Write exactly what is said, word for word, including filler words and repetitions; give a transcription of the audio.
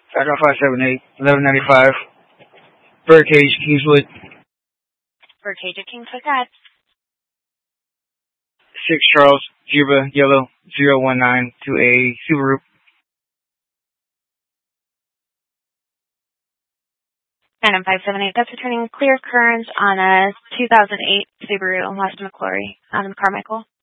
Background five seven eight, eleven ninety-five. Birdcage, Kingswood. Birdcage at Kingswood, God. six Charles, Zebra, Yellow, zero one nine to a Subaru. Phantom five seven eight, that's returning clear current on a two thousand eight Subaru West McClory, um, Carmichael.